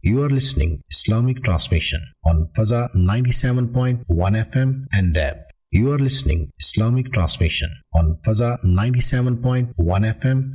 You are listening Islamic transmission on Faza 97.1 FM and DAB. You are listening Islamic transmission on Faza 97.1 FM